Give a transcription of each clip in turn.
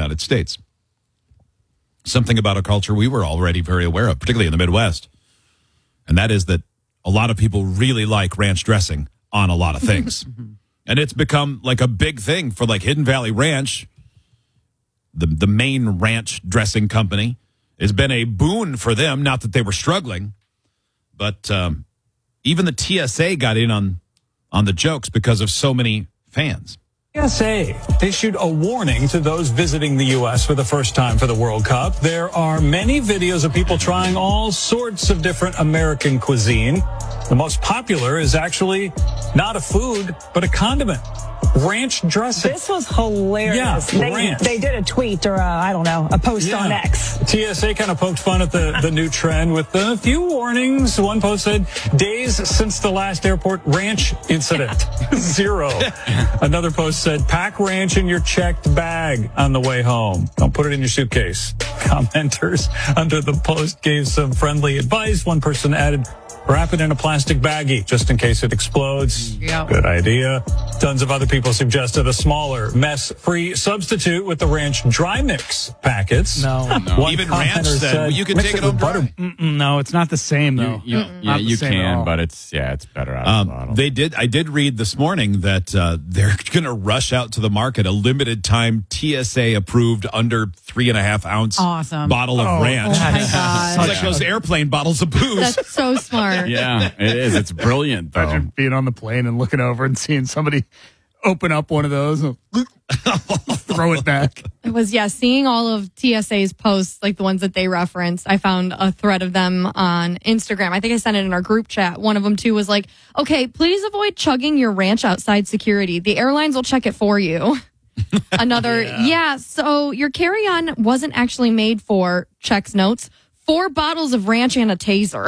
United States. Something about a culture we were already very aware of, particularly in the Midwest. And that is that a lot of people really like ranch dressing on a lot of things. And it's become like a big thing for like Hidden Valley Ranch. The main ranch dressing company has been a boon for them. Not that they were struggling, but even the TSA got in on the jokes because of so many fans. TSA issued a warning to those visiting the U.S. for the first time for the World Cup. There are many videos of people trying all sorts of different American cuisine. The most popular is actually not a food, but a condiment. Ranch dressing. This was hilarious. Yeah, ranch. They did a tweet or a post on X. TSA kind of poked fun at the new trend with a few warnings. One post said, days since the last airport ranch incident. 0. Another post said, pack ranch in your checked bag on the way home. Don't put it in your suitcase. Commenters under the post gave some friendly advice. One person added, wrap it in a plastic baggie just in case it explodes. Yep. Good idea. Tons of other people suggested a smaller, mess-free substitute with the ranch dry mix packets. No. Even ranch said, you can take it home dry. No, it's not the same, though. You can, but it's better out of the bottle. I did read this morning that they're going to rush out to the market a limited time TSA-approved under 3.5 ounce bottle of ranch. Oh, my God. It's like those airplane bottles of booze. That's so smart. Yeah, it is. It's brilliant, though. Imagine being on the plane and looking over and seeing somebody open up one of those and throw it back. It was, seeing all of TSA's posts, like the ones that they referenced. I found a thread of them on Instagram. I think I sent it in our group chat. One of them, too, was like, okay, please avoid chugging your ranch outside security. The airlines will check it for you. Another, so your carry-on wasn't actually made for, checks notes, 4 bottles of ranch and a taser.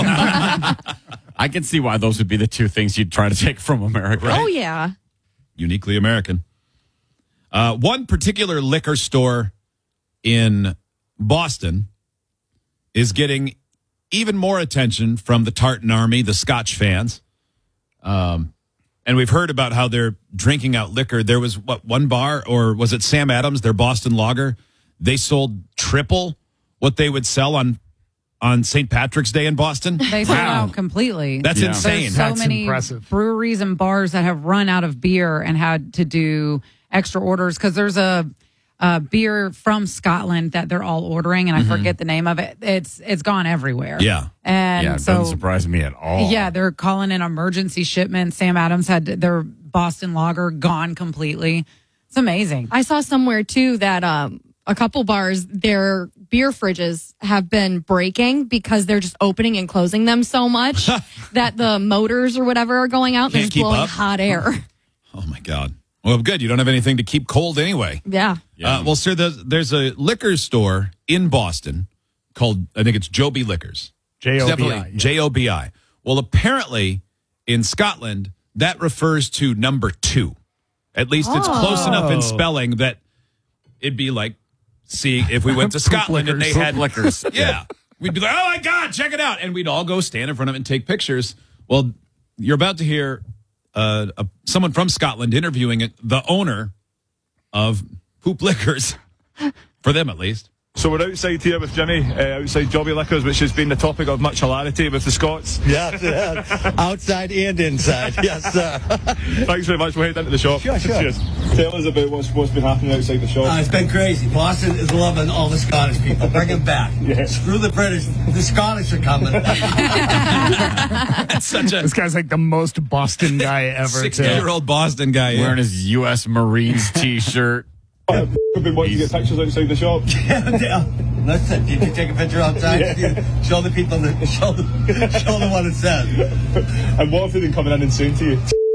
I can see why those would be the two things you'd try to take from America. Right? Oh, yeah. Uniquely American. One particular liquor store in Boston is getting even more attention from the Tartan Army, the Scotch fans. And we've heard about how they're drinking out liquor. There was, one bar, or was it Sam Adams, their Boston lager? They sold triple what they would sell on St. Patrick's Day in Boston. They sold out completely. That's insane. There's so That's many impressive. breweries and bars that have run out of beer and had to do extra orders because there's a beer from Scotland that they're all ordering, and I forget the name of it. It's gone everywhere. Yeah. And it so, doesn't surprise me at all. Yeah, they're calling in emergency shipment. Sam Adams had their Boston lager gone completely. It's amazing. I saw somewhere, too, that a couple bars, their beer fridges have been breaking because they're just opening and closing them so much that the motors or whatever are going out. They're Can't just keep blowing up? hot air. Oh, my God. Well, good. You don't have anything to keep cold anyway. Yeah. Well, sir, there's a liquor store in Boston called, I think it's Joby Liquors. J-O-B-I. J-O-B-I. Well, apparently in Scotland, that refers to number 2. At least it's close enough in spelling that it'd be like, see, if we went to Scotland and they had liquors. Yeah. We'd be like, oh, my God, check it out. And we'd all go stand in front of it and take pictures. Well, you're about to hear someone from Scotland interviewing the owner of Poop Liquors, for them at least. So we're outside here with Jimmy, outside Joby Liquors, which has been the topic of much hilarity with the Scots. Yes, outside and inside. Yes, sir. Thanks very much. We'll head into the shop. Sure. Cheers. Tell us about what's been happening outside the shop. It's been crazy. Boston is loving all the Scottish people. Bring them back. Yeah. Screw the British. The Scottish are coming. This guy's like the most Boston guy ever. 60-year-old Boston guy. Wearing his U.S. Marines t-shirt. I've been wanting to get pictures outside the shop. Listen, did you take a picture outside? Yeah. Show the people, show them what it says. And what have they been coming in and saying to you?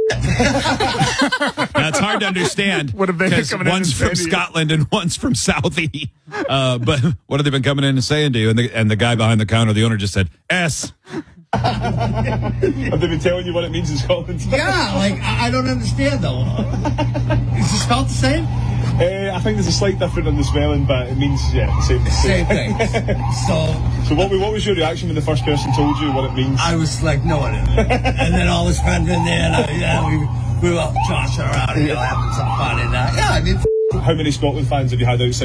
Now, it's hard to understand What have they been because coming in one's and saying from to you? Scotland and one's from Southie. But what have they been coming in and saying to you? And the guy behind the counter, the owner, just said, S. Have they been telling you what it means in Scotland? Yeah, like, I don't understand, though. Is it spelled the same? I think there's a slight difference in the spelling, but it means, same thing. So what was your reaction when the first person told you what it means? I was like, no, I didn't. And then all his friends in there, and we were all joshing around and having some fun. And I mean, How many Scotland fans have you had outside